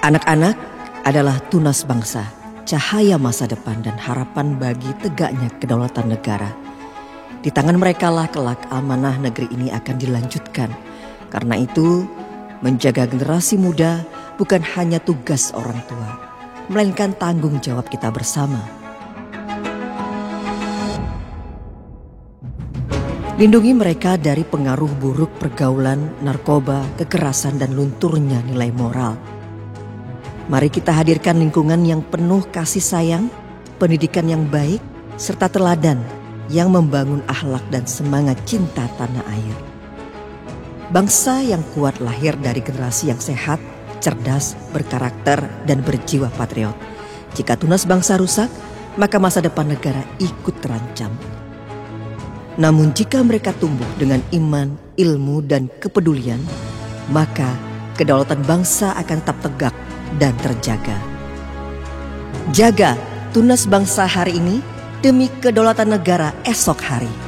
Anak-anak adalah tunas bangsa, cahaya masa depan dan harapan bagi tegaknya kedaulatan negara. Di tangan merekalah kelak amanah negeri ini akan dilanjutkan. Karena itu, menjaga generasi muda bukan hanya tugas orang tua, melainkan tanggung jawab kita bersama. Lindungi mereka dari pengaruh buruk pergaulan, narkoba, kekerasan, dan lunturnya nilai moral. Mari kita hadirkan lingkungan yang penuh kasih sayang, pendidikan yang baik, serta teladan yang membangun akhlak dan semangat cinta tanah air. Bangsa yang kuat lahir dari generasi yang sehat, cerdas, berkarakter, dan berjiwa patriot. Jika tunas bangsa rusak, maka masa depan negara ikut terancam. Namun jika mereka tumbuh dengan iman, ilmu, dan kepedulian, maka kedaulatan bangsa akan tetap tegak dan terjaga. Jaga tunas bangsa hari ini demi kedaulatan negara esok hari.